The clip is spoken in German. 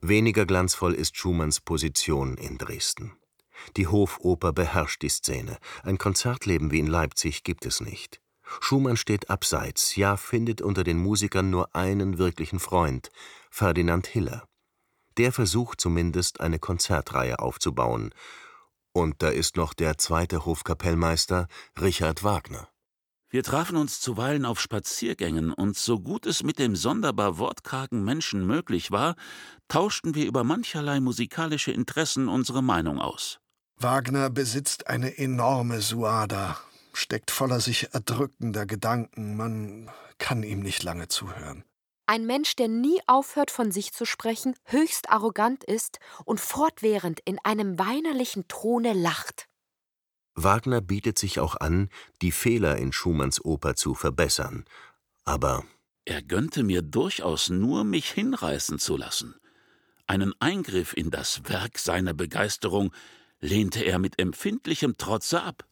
Weniger glanzvoll ist Schumanns Position in Dresden. Die Hofoper beherrscht die Szene. Ein Konzertleben wie in Leipzig gibt es nicht. Schumann steht abseits, ja findet unter den Musikern nur einen wirklichen Freund, Ferdinand Hiller. Der versucht zumindest, eine Konzertreihe aufzubauen. Und da ist noch der zweite Hofkapellmeister, Richard Wagner. Wir trafen uns zuweilen auf Spaziergängen, und so gut es mit dem sonderbar wortkargen Menschen möglich war, tauschten wir über mancherlei musikalische Interessen unsere Meinung aus. Wagner besitzt eine enorme Suada, steckt voller sich erdrückender Gedanken. Man kann ihm nicht lange zuhören. Ein Mensch, der nie aufhört, von sich zu sprechen, höchst arrogant ist und fortwährend in einem weinerlichen Tone lacht. Wagner bietet sich auch an, die Fehler in Schumanns Oper zu verbessern. Aber er gönnte mir durchaus nur, mich hinreißen zu lassen. Einen Eingriff in das Werk seiner Begeisterung lehnte er mit empfindlichem Trotze ab.